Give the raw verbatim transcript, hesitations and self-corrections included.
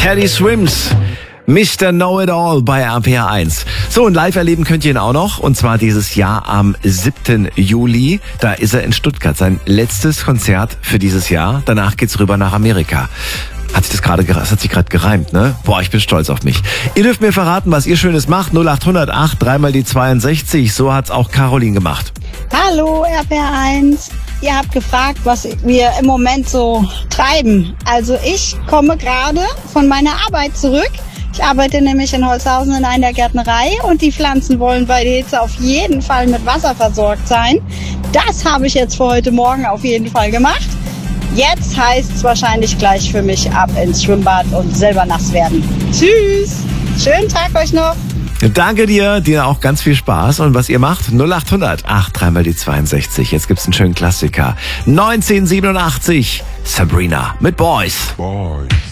Teddy Swims. Mister Know-It-All bei R P R eins. So, und live erleben könnt ihr ihn auch noch. Und zwar dieses Jahr am siebten Juli. Da ist er in Stuttgart. Sein letztes Konzert für dieses Jahr. Danach geht's rüber nach Amerika. Hat sich das gerade, das hat sich gerade gereimt, ne? Boah, ich bin stolz auf mich. Ihr dürft mir verraten, was ihr Schönes macht. null acht null acht, dreimal die zweiundsechzig. So hat's auch Caroline gemacht. Hallo R P R eins. Ihr habt gefragt, was wir im Moment so treiben. Also ich komme gerade von meiner Arbeit zurück. Ich arbeite nämlich in Holzhausen in einer Gärtnerei und die Pflanzen wollen bei der Hitze auf jeden Fall mit Wasser versorgt sein. Das habe ich jetzt für heute Morgen auf jeden Fall gemacht. Jetzt heißt es wahrscheinlich gleich für mich ab ins Schwimmbad und selber nass werden. Tschüss! Schönen Tag euch noch! Danke dir, dir auch ganz viel Spaß. Und was ihr macht, null acht null acht, dreimal die zweiundsechzig. Jetzt gibt's einen schönen Klassiker. neunzehnhundertsiebenundachtzig, Sabrina mit Boys. Boys.